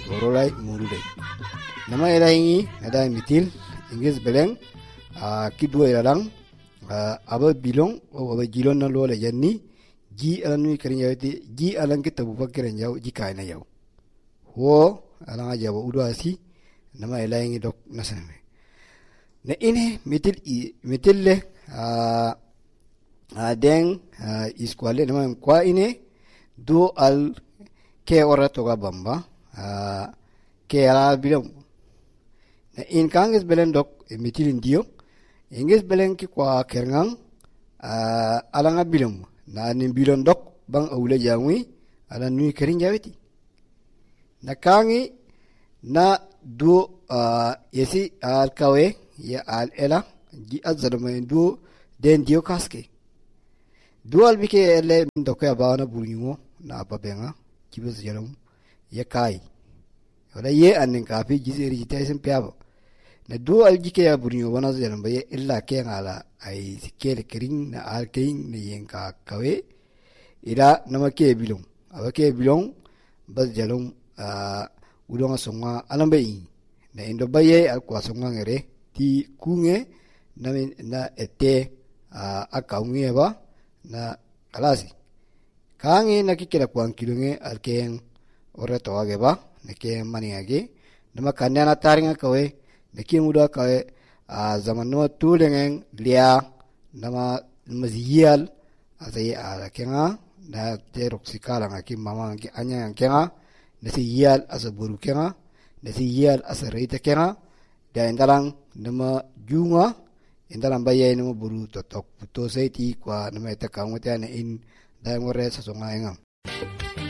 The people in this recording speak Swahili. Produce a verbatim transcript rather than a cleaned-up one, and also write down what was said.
orolai murude nama elaingi ada mitil ingis beleng a kidwo ilang aba bilong o aba jilon na lo la yanni ji alanu karinyawti ji alan kitabu fakiran yaw ji kaina yaw ho alanga jabo udwasi nama elaingi dok nasame na ine mitil i mitille a adeng iskwale nama kwa ine do al ke ora toga bamba ke ala bilong na in kanges belen dok mitil indio ingis belen ki kwa kerngang alanga bilong na nin bilon dok bang awle jangwi ala nui kerin jaweti na kangi na do yesi al kawe ya al ela ji azalama do den dio kaske dual bike ele ndokya bawana buringo na babenga kibes jalom ya kai wala ye anin kafi jiseri jitaisen piabo na dual jike ya buringo wana jalom baye illa ke ngala ai sikele kering na al keing na yenka kawe ila namake bilong abake bilong bas jalom udonga songa alambe na indo baye akwa songa ngere ti kunge na na ete akaunge ba na kalasi kangi nakikira kwang kilunge alkeng ore toage ba nake mani age nama kanyana taringa kawe nake muda kawe a zamanno tulengeng lia nama mazial azai ala kenga na te roksikala ngaki mama ngaki anya kenga nasi yal asaburu kenga nasi yal asarita kenga da indalang nama junga indalang baye nama buru totok puto saiti kwa nama eta kaungote ane in da ngore sasonga engam